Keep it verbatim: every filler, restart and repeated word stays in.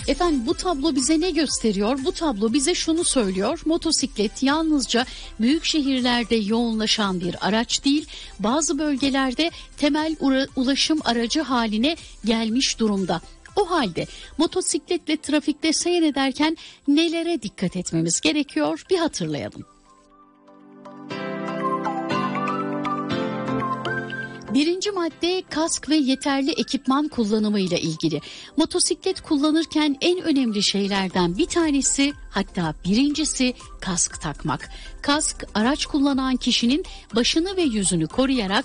Efendim bu tablo bize ne gösteriyor? Bu tablo bize şunu söylüyor. Motosiklet yalnızca büyük şehirlerde yoğunlaşan bir araç değil, bazı bölgelerde temel ulaşım aracı haline gelmiş durumda. O halde motosikletle trafikte seyrederken nelere dikkat etmemiz gerekiyor? Bir hatırlayalım. Birinci madde kask ve yeterli ekipman kullanımıyla ilgili. Motosiklet kullanırken en önemli şeylerden bir tanesi, hatta birincisi kask takmak. Kask araç kullanan kişinin başını ve yüzünü koruyarak